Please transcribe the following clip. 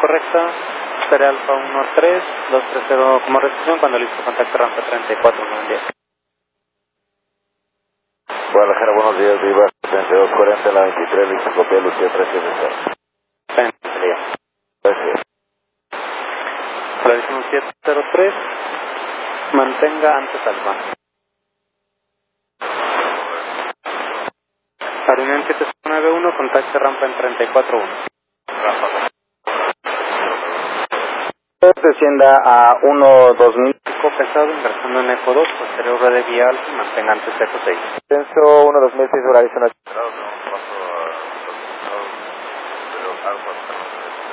correcta. Espere Alfa 13230 como recepción. Cuando listo, contacto rampa 34 con el 10. Guadalajara, buenos días, Viva 3240, la 23, listo, copia, Lucía 370. Gracias. Clarísimo 703, mantenga antes Alfa. Arimen 791, contacte rampa en 341. Descienda a 1-2000. Pesado, ingresando en Eco 2, posterior red de vía Alfa, mantenga antes Eco 6. Censo 1-2006, horario zona.